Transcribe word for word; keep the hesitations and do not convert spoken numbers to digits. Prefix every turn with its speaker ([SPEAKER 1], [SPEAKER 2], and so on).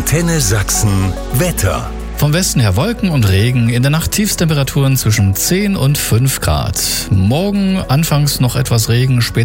[SPEAKER 1] Antenne Sachsen Wetter.
[SPEAKER 2] Vom Westen her Wolken und Regen, in der Nacht Tiefstemperaturen zwischen zehn und fünf Grad. Morgen anfangs noch etwas Regen, später